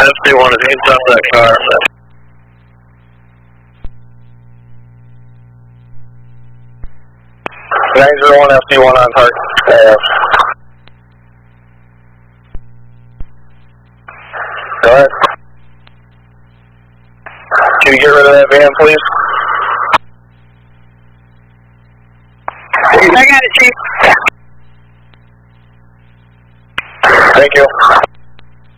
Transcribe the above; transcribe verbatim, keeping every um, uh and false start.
S D one is inside that car. nine zero one S D one on target. Uh, Go ahead. Can you get rid of that van, please? I got it, Chief. Thank you.